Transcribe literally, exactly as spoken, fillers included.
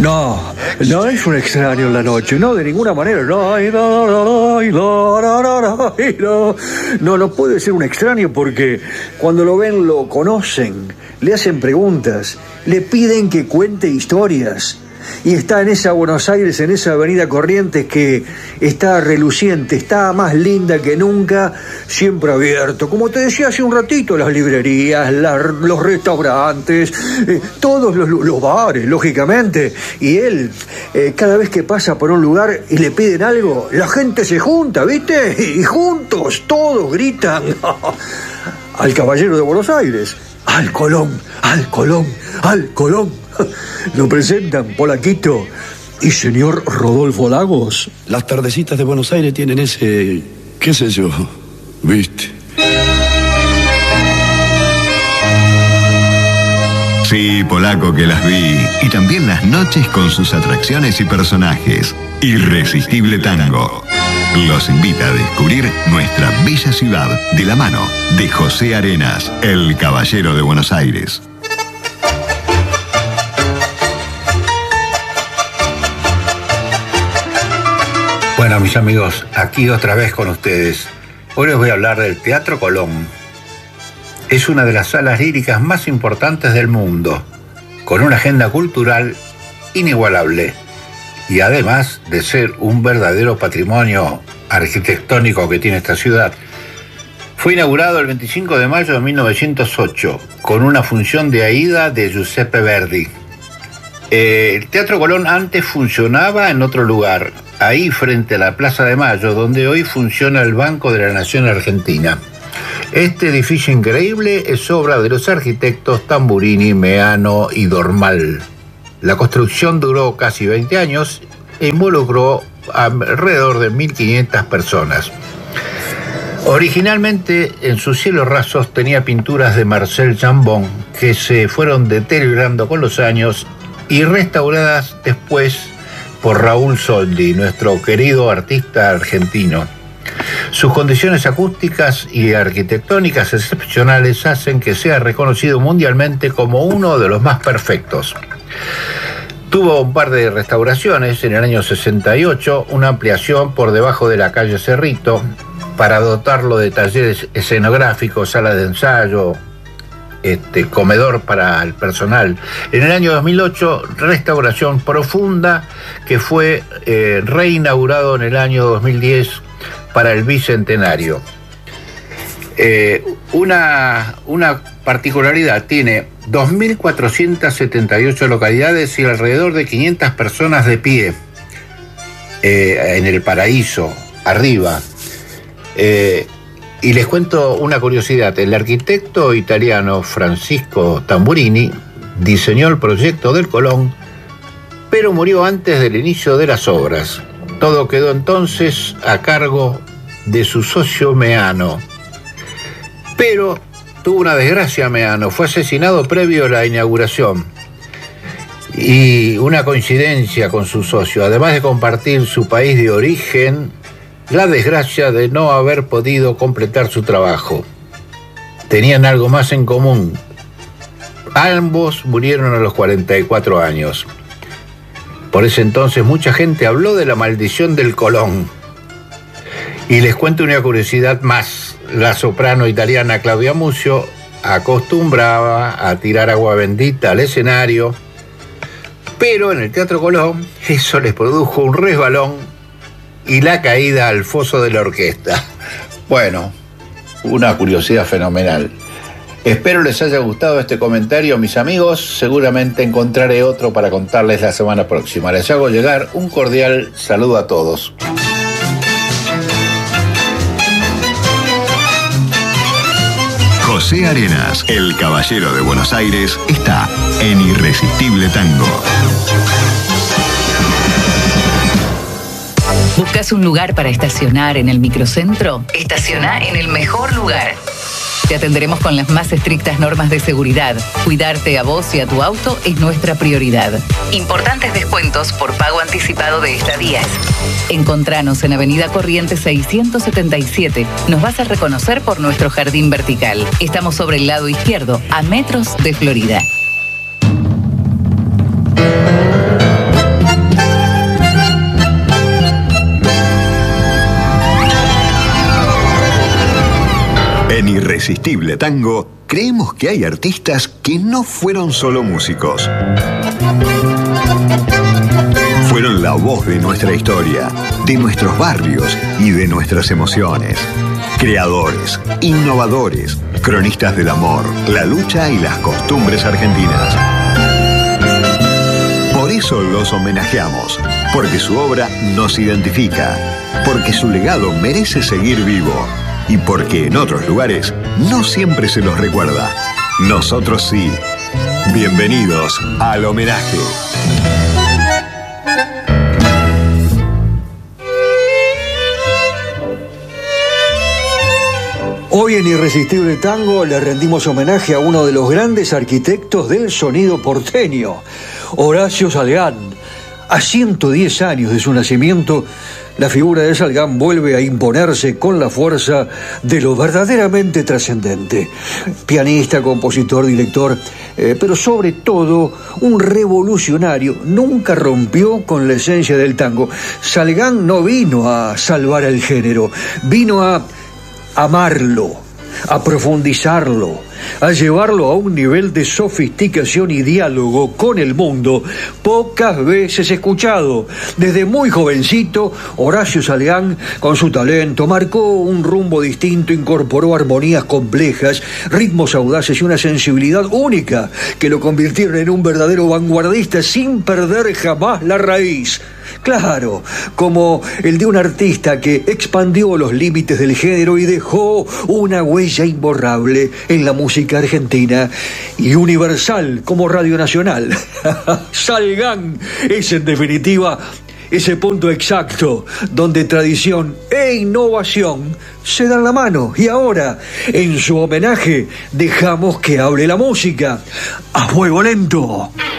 No, no es un extraño en la noche, no, de ninguna manera. No, no, no, no puede ser un extraño porque cuando lo ven lo conocen, le hacen preguntas, le piden que cuente historias. Y está en esa Buenos Aires, en esa avenida Corrientes que está reluciente, está más linda que nunca, siempre abierto. Como te decía hace un ratito, las librerías, la, los restaurantes, eh, todos los, los bares, lógicamente. Y él, eh, cada vez que pasa por un lugar y le piden algo, la gente se junta, ¿viste? Y juntos, todos gritan al Caballero de Buenos Aires, al Colón, al Colón, al Colón. Lo presentan Polaquito y señor Rodolfo Lagos. Las tardecitas de Buenos Aires tienen ese, qué sé yo, ¿viste? Sí, Polaco, que las vi. Y también las noches con sus atracciones y personajes. Irresistible Tango. Los invita a descubrir nuestra bella ciudad de la mano de José Arenas, el Caballero de Buenos Aires. Bueno, mis amigos, aquí otra vez con ustedes. Hoy les voy a hablar del Teatro Colón. Es una de las salas líricas más importantes del mundo, con una agenda cultural inigualable y además de ser un verdadero patrimonio arquitectónico que tiene esta ciudad. Fue inaugurado el veinticinco de mayo de mil novecientos ocho, con una función de Aida de Giuseppe Verdi. Eh, el Teatro Colón antes funcionaba en otro lugar, ahí frente a la Plaza de Mayo, donde hoy funciona el Banco de la Nación Argentina. Este edificio increíble es obra de los arquitectos Tamburini, Meano y Dormal. La construcción duró casi veinte años e involucró alrededor de mil quinientas personas. Originalmente, en sus cielos rasos tenía pinturas de Marcel Jambon que se fueron deteriorando con los años y restauradas después por Raúl Soldi, nuestro querido artista argentino. Sus condiciones acústicas y arquitectónicas excepcionales hacen que sea reconocido mundialmente como uno de los más perfectos. Tuvo un par de restauraciones en el año sesenta y ocho, una ampliación por debajo de la calle Cerrito para dotarlo de talleres escenográficos, sala de ensayo, Este, comedor para el personal. En el año dos mil ocho, restauración profunda que fue eh, reinaugurado en el año dos mil diez para el bicentenario. Eh, una, una particularidad, tiene dos mil cuatrocientas setenta y ocho localidades y alrededor de quinientas personas de pie eh, en el paraíso, arriba. Eh, Y les cuento una curiosidad. El arquitecto italiano Francisco Tamburini diseñó el proyecto del Colón, pero murió antes del inicio de las obras. Todo quedó entonces a cargo de su socio Meano. Pero tuvo una desgracia Meano, fue asesinado previo a la inauguración. Y una coincidencia con su socio, además de compartir su país de origen, la desgracia de no haber podido completar su trabajo. Tenían algo más en común. Ambos murieron a los cuarenta y cuatro años. Por ese entonces mucha gente habló de la maldición del Colón. Y les cuento una curiosidad más. La soprano italiana Claudia Muzio acostumbraba a tirar agua bendita al escenario, pero en el Teatro Colón eso les produjo un resbalón y la caída al foso de la orquesta. Bueno, una curiosidad fenomenal. Espero les haya gustado este comentario, mis amigos. Seguramente encontraré otro para contarles la semana próxima. Les hago llegar un cordial saludo a todos. José Arenas, el Caballero de Buenos Aires, está en Irresistible Tango. ¿Buscas un lugar para estacionar en el microcentro? Estaciona en el mejor lugar. Te atenderemos con las más estrictas normas de seguridad. Cuidarte a vos y a tu auto es nuestra prioridad. Importantes descuentos por pago anticipado de estadías. Encontranos en Avenida Corrientes seiscientos setenta y siete. Nos vas a reconocer por nuestro jardín vertical. Estamos sobre el lado izquierdo, a metros de Florida. En Irresistible Tango, creemos que hay artistas que no fueron solo músicos. Fueron la voz de nuestra historia, de nuestros barrios y de nuestras emociones. Creadores, innovadores, cronistas del amor, la lucha y las costumbres argentinas. Por eso los homenajeamos, porque su obra nos identifica, porque su legado merece seguir vivo y porque en otros lugares no siempre se los recuerda. Nosotros sí. Bienvenidos al homenaje. Hoy en Irresistible Tango le rendimos homenaje a uno de los grandes arquitectos del sonido porteño, Horacio Salgán. A ciento diez años de su nacimiento, la figura de Salgán vuelve a imponerse con la fuerza de lo verdaderamente trascendente. Pianista, compositor, director, eh, pero sobre todo un revolucionario. Nunca rompió con la esencia del tango. Salgán no vino a salvar el género, vino a amarlo, a profundizarlo, a llevarlo a un nivel de sofisticación y diálogo con el mundo pocas veces escuchado. Desde muy jovencito, Horacio Salgán, con su talento, marcó un rumbo distinto, incorporó armonías complejas, ritmos audaces y una sensibilidad única que lo convirtieron en un verdadero vanguardista sin perder jamás la raíz. Claro, como el de un artista que expandió los límites del género y dejó una huella imborrable en la música argentina y universal como Radio Nacional. Salgán es en definitiva ese punto exacto donde tradición e innovación se dan la mano. Y ahora, en su homenaje, dejamos que hable la música. ¡A fuego lento!